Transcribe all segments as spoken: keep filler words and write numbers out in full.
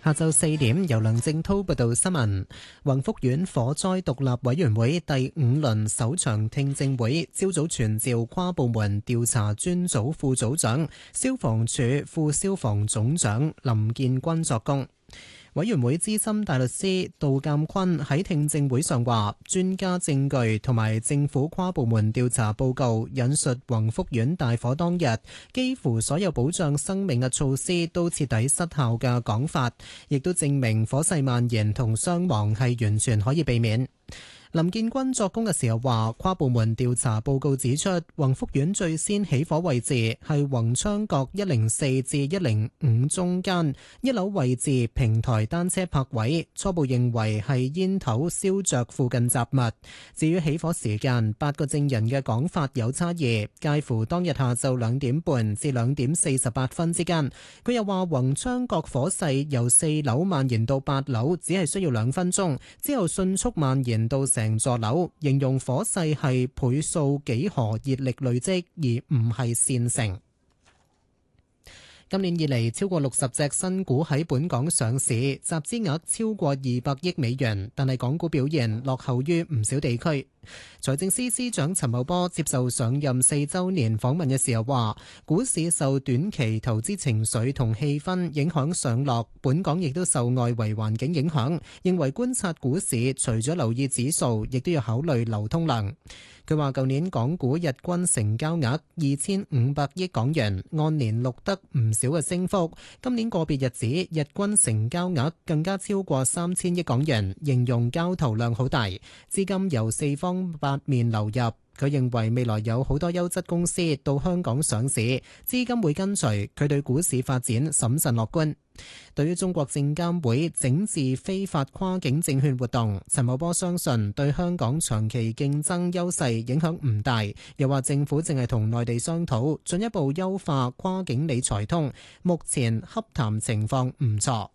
下晝四點，由梁正滔報道新聞。宏福苑火災獨立委員會第五輪首場聽證會，朝早傳召跨部門調查專組副組長、消防處副消防總長林建軍作供。委員會資深大律師杜鑑坤喺聽證會上話，專家證據同埋政府跨部門調查報告引述宏福苑大火當日幾乎所有保障生命嘅措施都徹底失效嘅講法，亦都證明火勢蔓延同傷亡係完全可以避免。林建軍作供嘅時候話，跨部門調查報告指出，宏福苑最先起火位置係宏昌閣一零四至一零五中間一樓位置平台單車泊位，初步認為係煙頭燒着附近雜物。至於起火時間，八個證人嘅講法有差異，介乎當日下晝兩點半至兩點四十八分之間。佢又話，宏昌閣火勢由四樓蔓延到八樓，只係需要兩分鐘，之後迅速蔓延到成成座樓，形容火勢係倍數幾何熱力累積，而唔係線性。今年以嚟，超過六十隻新股喺本港上市，集資額超過二百億美元，但係港股表現落後於唔少地區。財政司司長陳茂波接受上任四週年訪問嘅時候話，股市受短期投資情緒同氣氛影響上落，本港亦都受外圍環境影響，認為觀察股市除咗留意指數，亦都要考慮流通量。佢話舊年港股日均成交額二千五百億港元，按年錄得唔少嘅升幅。今年個別日子日均成交額更加超過三千億港元，形容交投量好大，資金由四方八面流入。佢認為未來有好多優質公司到香港上市，資金會跟隨。佢對股市發展審慎樂觀。對於中國證監會整治非法跨境證券活動，陳茂波相信對香港長期競爭優勢影響唔大。又話政府正係同內地商討進一步優化跨境理財通，目前洽談情況唔錯。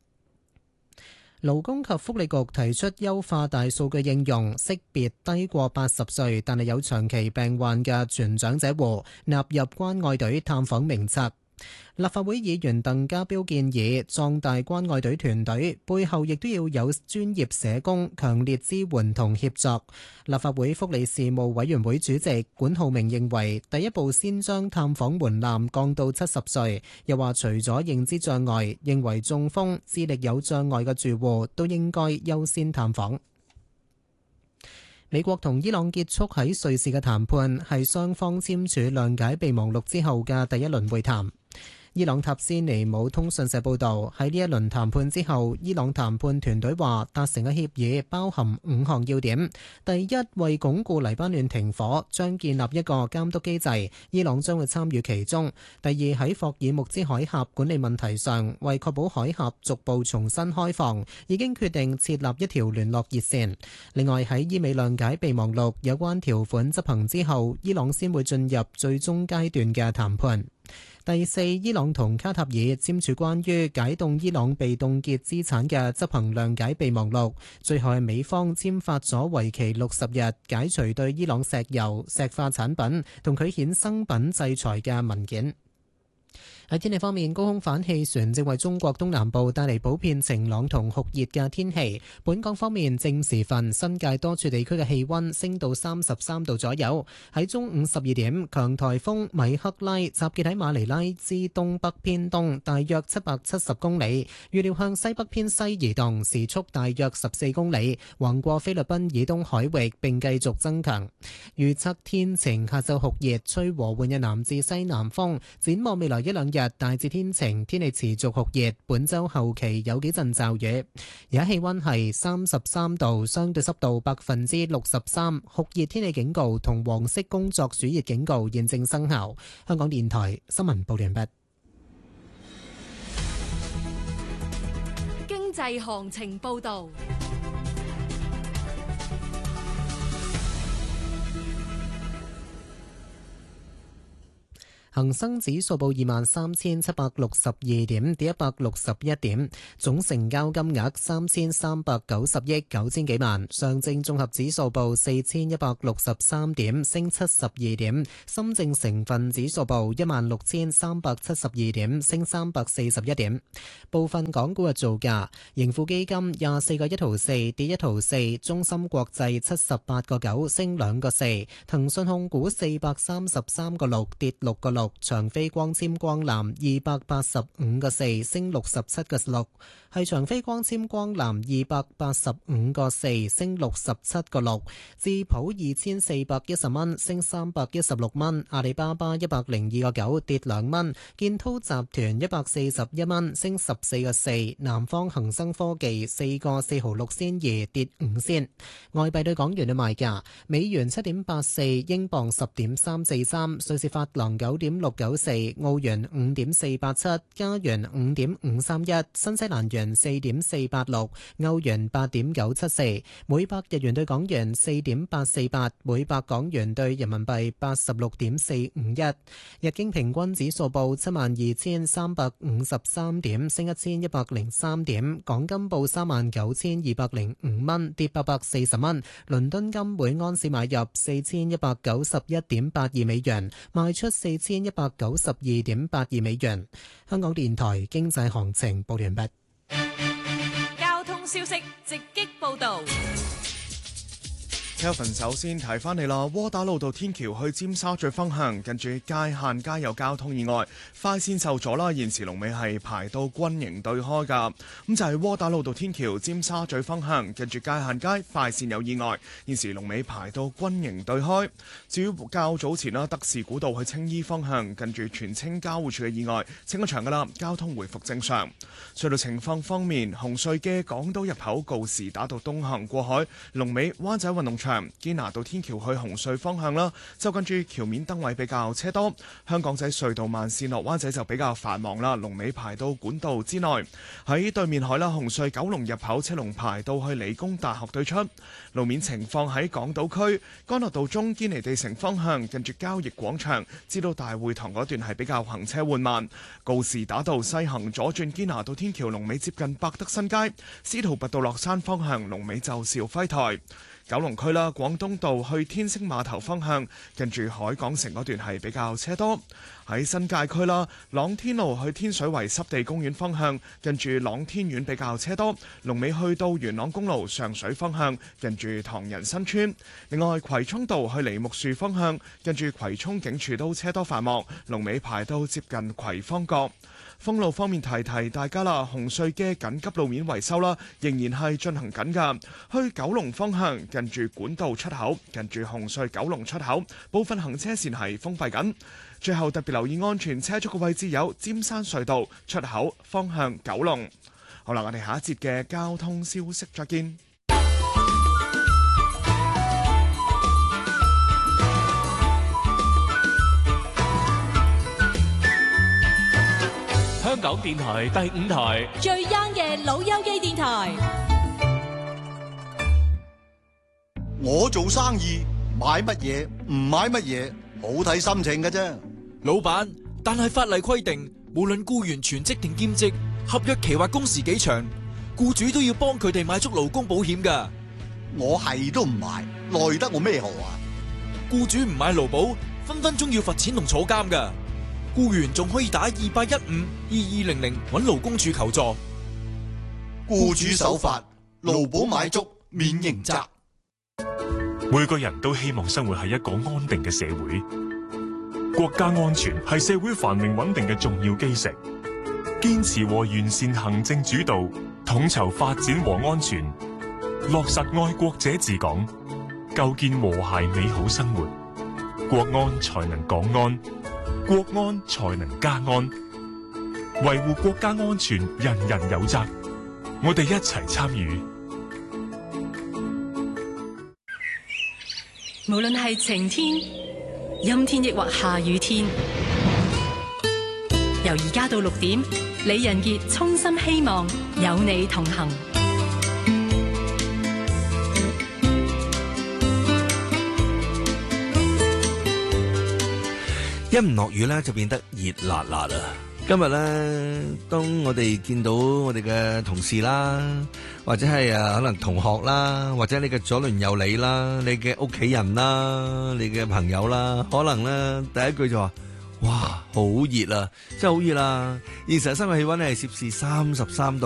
勞工及福利局提出優化大數據應用，識別低過八十歲但係有長期病患嘅全長者戶納入關愛隊探訪名冊。立法會議員鄧家彪建議壯大關愛隊團隊，背後亦都要有專業社工強烈支援同協助。立法會福利事務委員會主席管浩明認為，第一步先將探訪門檻降到七十歲，又話除咗認知障礙，認為中風、智力有障礙嘅住戶都應該優先探訪。美國同伊朗結束喺瑞士嘅談判，係雙方簽署諒解備忘錄之後嘅第一輪會談。伊朗塔斯尼姆通訊社報導，喺呢一輪談判之後，伊朗談判團隊話達成嘅協議包含五項要點。第一，為鞏固黎巴嫩停火，將建立一個監督機制，伊朗將會參與其中。第二，喺霍爾木茲海峽管理問題上，為確保海峽逐步重新開放，已經決定設立一條聯絡熱線。另外，喺伊美諒解備忘錄有關條款執行之後，伊朗先會進入最終階段嘅談判。第四，伊朗同卡塔爾簽署關於解凍伊朗被凍結資產嘅執行諒解備忘錄，最後係美方簽發咗為期六十日解除對伊朗石油、石化產品同佢衍生品制裁嘅文件。喺天氣方面，高空反氣旋正為中國東南部帶嚟普遍晴朗同酷熱嘅天氣。本港方面，正時分新界多處地區嘅氣溫升到三十三度左右。喺中午十二點，強颱風米克拉集結喺馬尼拉之東北偏東大約七百七十公里，預料向西北偏西移動，時速大約十四公里，橫過菲律賓以東海域並繼續增強。預測天晴，下晝酷熱，吹和緩嘅南至西南風。展望未來一兩日，大致天晴，天氣持續酷熱，本週後期有幾陣驟雨。而家氣溫係三十三度，相對濕度百分之六十三，酷熱天氣警告同黃色工作暑熱警告現正生效。香港電台新聞報完畢。 經濟行情報道。 恒生指數報二萬三千七百六十二點，跌一百六十一點，總成交金額三千三百九十億九千幾萬。上證綜合指數報四千一百六十三點，升七十二點。深證成分指數報一萬六千三百七十二點，升三百四十一點。部分港股嘅造價：盈富基金廿四個一毫四，跌一毫四；中芯國際七十八個九，升兩個四；騰訊控股四百三十三個六，跌六個六；長飛光纖光纜二百八十五個四，升六十七個六。係長飛光纖光纜二百八十五個四，升六十七個六。智普二千四百一十蚊，升三百一十六蚊。阿里巴巴一百零二個九，跌兩蚊。建滔集團一百四十一蚊，升十四個四。南方恒生科技四個四毫六仙二，跌五仙。外幣對港元嘅賣價：美元七點八四，英鎊十點三四三，瑞士法郎九點六九四，澳元五點四八七，加元五點五三一，新西蘭元四點四八六，歐元八點九七四，每百日元對港元四點八四八，每百港元對人民幣八十六點四五一。日經平均指數報七萬二千三百五十三點，升一千一百零三點。港金報三萬九千二百零五蚊，跌八百四十蚊。倫敦金每安士買入四千一百九十一點八二美元，賣出四千一百九十二點八二美元。香港電台經濟行情報完畢。 交通消息直擊報道。 Kelvin 首先提翻你啦，窩打老道天橋去尖沙咀方向，近住界限街有交通意外，快線受阻啦，現時龍尾係排到軍營對開㗎。咁就係窩打老道天橋尖沙咀方向，近住界限街快線有意外，現時龍尾排到軍營對開。至於較早前啦，德士古道去青衣方向，近住荃青交匯處嘅意外清咗場㗎啦，交通回復正常。隧道情況方面，紅隧嘅港島入口告士打道東行過海，龍尾灣仔運動場。堅拿道天橋去紅隧方向啦，就跟住橋面燈位比較車多。香港仔隧道慢線落灣仔就比較繁忙啦，龍尾排到管道之內。喺對面海啦，紅隧九龍入口車龍排到去理工大學對出。路面情況喺港島區干諾道中堅尼地城方向，近住交易廣場至到大會堂嗰段係比較行車緩慢。告士打道西行左轉堅拿道天橋龍尾接近百德新街，司徒拔道落山方向龍尾就兆輝台。九龍區啦，廣東道去天星碼頭方向，近住海港城嗰段係比較車多。喺新界區啦，朗天路去天水圍濕地公園方向，近住朗天苑比較車多。龍尾去到元朗公路上水方向，近住唐人新村。另外，葵涌道去梨木樹方向，近住葵涌警署都車多繁忙，龍尾排到接近葵芳閣。封路方面提提大家啦，紅隧嘅緊急路面維修啦，仍然係進行緊㗎。去九龍方向近住管道出口，近住紅隧九龍出口部分行車線係封閉緊。最後特別留意安全車速嘅位置有尖山隧道出口方向九龍。好啦，我哋下一節嘅交通消息再見。 香港電台第五台最 young 嘅老友記電台。 我做生意買乜嘢唔買乜嘢，好睇心情㗎啫。 老闆，但係法例規定，無論僱員全職定兼職，合約期或工時幾長，僱主都要幫佢哋買足勞工保險㗎。 我係都唔買，奈得我咩何啊？ 僱主唔買勞保，分分鐘要罰錢同坐監㗎。僱員仲可以打二八一五二二零零揾勞工處求助。 僱主守法，勞保買足，免刑責。 每個人都希望生活喺一個安定嘅社會，國家安全係社會繁榮穩定嘅重要基石。堅持和完善行政主導，統籌發展和安全，落實愛國者治港，構建和諧美好生活，國安才能港安，國安才能家安。維護國家安全，人人有責。我哋一齊參與。 無論係晴天、陰天抑或下雨天，由而家到六點，李仁傑衷心希望有你同行。 一唔落雨咧就變得熱辣辣啊！今日咧，當我哋見到我哋嘅同事啦，或者係啊可能同學啦，或者你嘅左鄰右里啦，你嘅屋企人啦，你嘅朋友啦，可能咧第一句就話：哇，好熱啊，真係好熱啊！現實室外氣溫係攝氏三十三度。